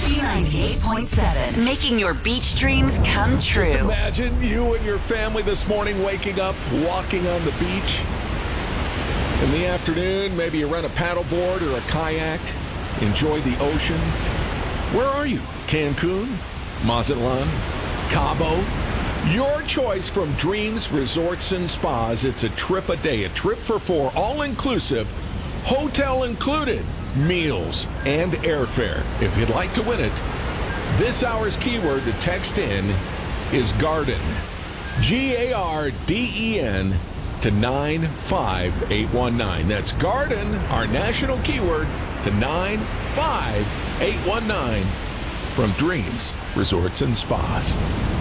B98.7, making your beach dreams come true. Just imagine you and your family this morning waking up, walking on the beach. In the afternoon, maybe you rent a paddleboard or a kayak, enjoy the ocean. Where are you? Cancun? Mazatlan? Cabo? Your choice from Dreams Resorts and Spas. It's a trip a day, a trip for four, all-inclusive, hotel included, meals, and airfare. If you'd like to win it, this hour's keyword to text in is Garden. Garden to 95819. That's Garden, our national keyword, to 95819 from Dreams Resorts and Spas.